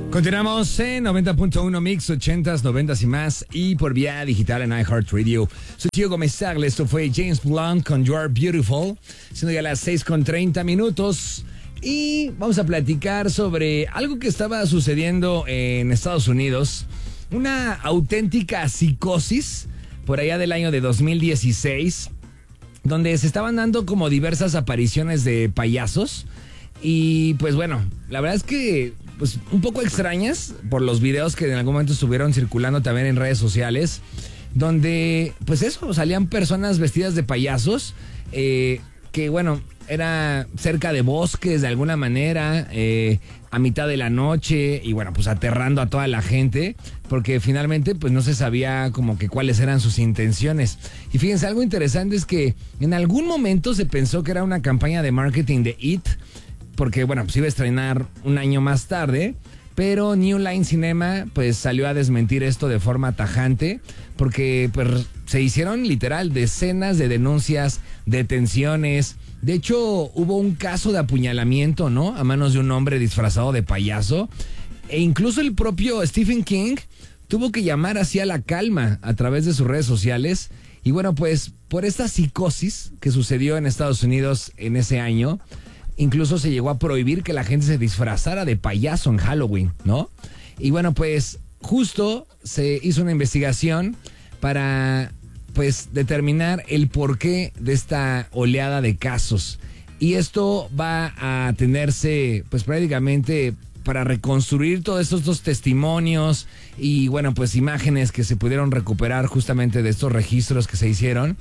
Continuamos en 90.1 Mix, 80s, 90s y más, y por vía digital en iHeartRadio. Soy Gio Gómez Tagle, esto fue James Blunt con You Are Beautiful, siendo ya las 6:30. Y vamos a platicar sobre algo que estaba sucediendo en Estados Unidos, una auténtica psicosis por allá del año de 2016, donde se estaban dando como diversas apariciones de payasos. Y pues bueno, la verdad es que pues un poco extrañas por los videos que en algún momento estuvieron circulando también en redes sociales, donde pues eso, salían personas vestidas de payasos, que bueno, era cerca de bosques de alguna manera, a mitad de la noche, y bueno, pues aterrando a toda la gente, porque finalmente pues no se sabía como que cuáles eran sus intenciones. Y fíjense, algo interesante es que en algún momento se pensó que era una campaña de marketing de It, porque bueno, pues iba a estrenar un año más tarde, pero New Line Cinema pues salió a desmentir esto de forma tajante, porque pues se hicieron literal decenas de denuncias, detenciones. De hecho, hubo un caso de apuñalamiento, ¿no?, a manos de un hombre disfrazado de payaso, e incluso el propio Stephen King tuvo que llamar así a la calma a través de sus redes sociales. Y bueno, pues por esta psicosis que sucedió en Estados Unidos en ese año, incluso se llegó a prohibir que la gente se disfrazara de payaso en Halloween, ¿no? Y bueno, pues justo se hizo una investigación para pues determinar el porqué de esta oleada de casos. Y esto va a tenerse pues prácticamente para reconstruir todos estos dos testimonios y bueno, pues imágenes que se pudieron recuperar justamente de estos registros que se hicieron.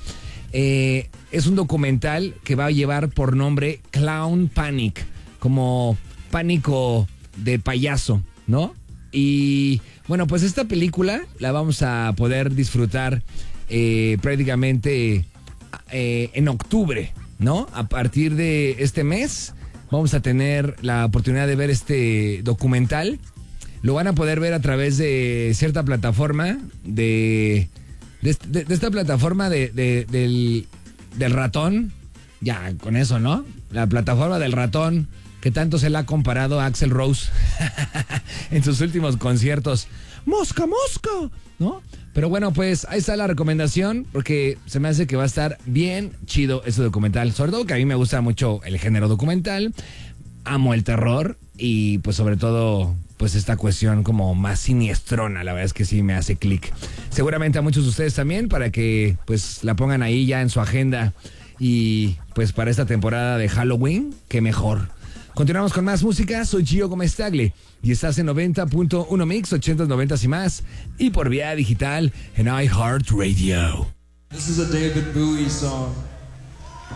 Es un documental que va a llevar por nombre Clown Panic, como pánico de payaso, ¿no? Y bueno, pues esta película la vamos a poder disfrutar prácticamente en octubre, ¿no? A partir de este mes vamos a tener la oportunidad de ver este documental. Lo van a poder ver a través de cierta plataforma de esta plataforma del ratón. Ya, con eso, ¿no? La plataforma del ratón que tanto se le ha comparado a Axl Rose en sus últimos conciertos. ¡Mosca, mosca! ¿No? Pero bueno, pues ahí está la recomendación, porque se me hace que va a estar bien chido este documental. Sobre todo que a mí me gusta mucho el género documental, amo el terror y pues sobre todo pues esta cuestión como más siniestrona, la verdad es que sí me hace clic. Seguramente a muchos de ustedes también, para que pues la pongan ahí ya en su agenda y pues para esta temporada de Halloween, qué mejor. Continuamos con más música, soy Gio Gómez Tagle y estás en 90.1 Mix, 80s, 90s y más, y por vía digital en iHeartRadio. This is a David Bowie song.